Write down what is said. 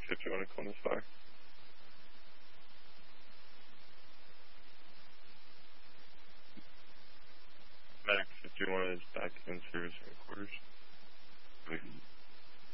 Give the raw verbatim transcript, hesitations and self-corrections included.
if you want to call this back. Max, if you want is back in service headquarters. Please.